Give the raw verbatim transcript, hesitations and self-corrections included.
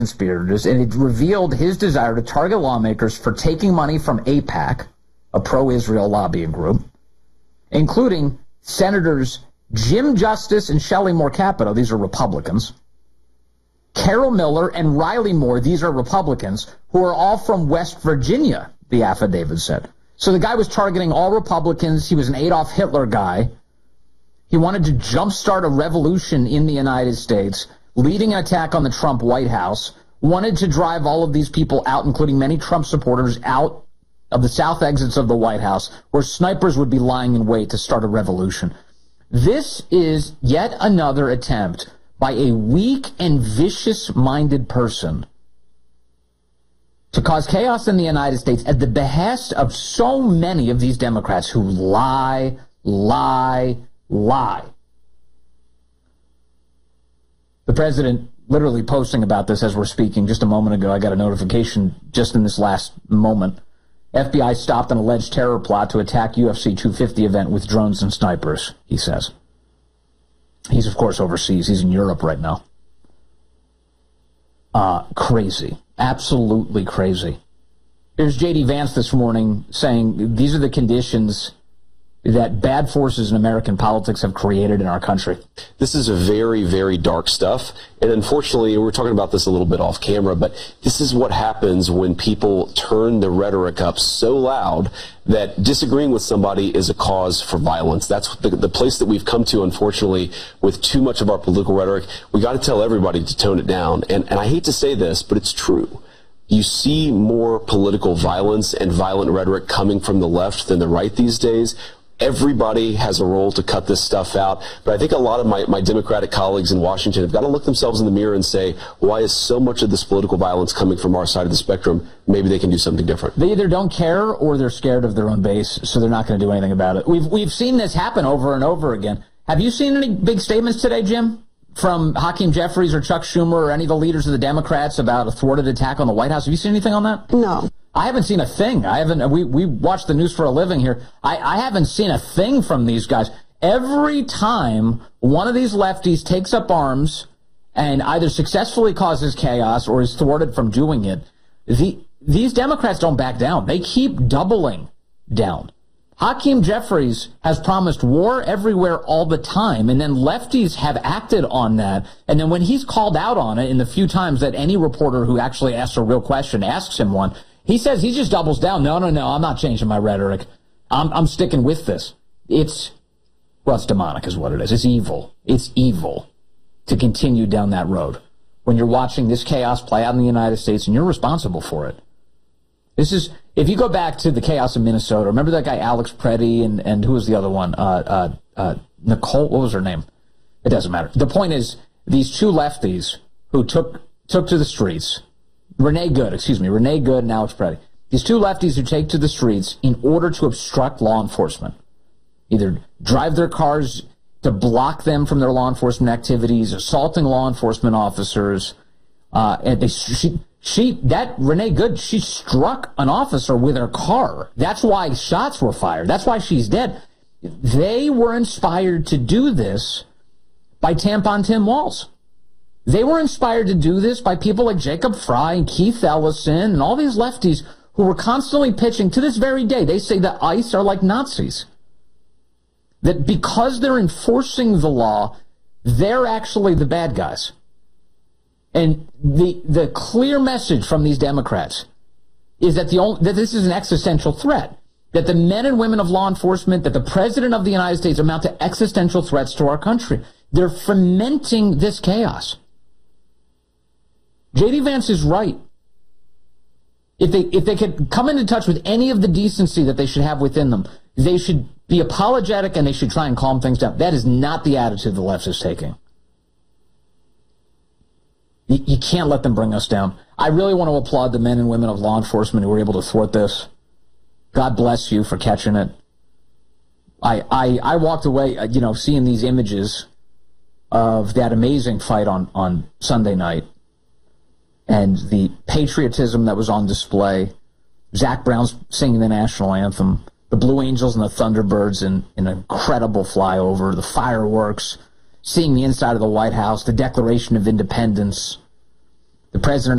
conspirators, and it revealed his desire to target lawmakers for taking money from AIPAC, a pro-Israel lobbying group, including Senators Jim Justice and Shelley Moore Capito, these are Republicans, Carol Miller and Riley Moore, these are Republicans, who are all from West Virginia, the affidavit said. So the guy was targeting all Republicans. He was an Adolf Hitler guy. He wanted to jumpstart a revolution in the United States, leading an attack on the Trump White House, wanted to drive all of these people out, including many Trump supporters, out of the south exits of the White House, where snipers would be lying in wait to start a revolution. This is yet another attempt by a weak and vicious-minded person to cause chaos in the United States at the behest of so many of these Democrats who lie, lie, lie. The president literally posting about this as we're speaking just a moment ago. I got a notification just in this last moment. F B I stopped an alleged terror plot to attack U F C two fifty event with drones and snipers, he says. He's, of course, overseas. He's in Europe right now. Uh, crazy. Absolutely crazy. Here's J D Vance this morning saying these are the conditions that bad forces in American politics have created in our country. This is a very, very dark stuff. And unfortunately, we were talking about this a little bit off camera, but this is what happens when people turn the rhetoric up so loud that disagreeing with somebody is a cause for violence. That's the, the place that we've come to, unfortunately, with too much of our political rhetoric. We got to tell everybody to tone it down. And, and I hate to say this, but it's true. You see more political violence and violent rhetoric coming from the left than the right these days. Everybody has a role to cut this stuff out. But I think a lot of my, my Democratic colleagues in Washington have got to look themselves in the mirror and say, why is so much of this political violence coming from our side of the spectrum? Maybe they can do something different. They either don't care or they're scared of their own base, so they're not going to do anything about it. We've, we've seen this happen over and over again. Have you seen any big statements today, Jim, from Hakeem Jeffries or Chuck Schumer or any of the leaders of the Democrats about a thwarted attack on the White House? Have you seen anything on that? No. I haven't seen a thing. I haven't. We we watch the news for a living here. I, I haven't seen a thing from these guys. Every time one of these lefties takes up arms and either successfully causes chaos or is thwarted from doing it, the, these Democrats don't back down. They keep doubling down. Hakeem Jeffries has promised war everywhere all the time, and then lefties have acted on that. And then when he's called out on it in the few times that any reporter who actually asks a real question asks him one, he says he just doubles down. No, no, no, I'm not changing my rhetoric. I'm, I'm sticking with this. It's, well, it's demonic is what it is. It's evil. It's evil to continue down that road when you're watching this chaos play out in the United States and you're responsible for it. This is, if you go back to the chaos in Minnesota, remember that guy Alex Preddy and, and who was the other one? Uh, uh, uh, Nicole, what was her name? It doesn't matter. The point is, these two lefties who took, took to the streets, Renee Good, excuse me, Renee Good and Alex Preddy. These two lefties who take to the streets in order to obstruct law enforcement, either drive their cars to block them from their law enforcement activities, assaulting law enforcement officers, uh, and they, she, she, that Renee Good, she struck an officer with her car. That's why shots were fired. That's why she's dead. They were inspired to do this by Tampon Tim Walz. They were inspired to do this by people like Jacob Fry and Keith Ellison and all these lefties who were constantly pitching to this very day. They say that ICE are like Nazis. That because they're enforcing the law, they're actually the bad guys. And the the clear message from these Democrats is that the only, that this is an existential threat. That the men and women of law enforcement, that the President of the United States amount to existential threats to our country. They're fomenting this chaos. J D Vance is right. If they if they could come into touch with any of the decency that they should have within them, they should be apologetic and they should try and calm things down. That is not the attitude the left is taking. You, you can't let them bring us down. I really want to applaud the men and women of law enforcement who were able to thwart this. God bless you for catching it. I I, I walked away, you know, seeing these images of that amazing fight on, on Sunday night. And the patriotism that was on display, Zach Brown's singing the national anthem, the Blue Angels and the Thunderbirds in, in an incredible flyover, the fireworks, seeing the inside of the White House, the Declaration of Independence, the president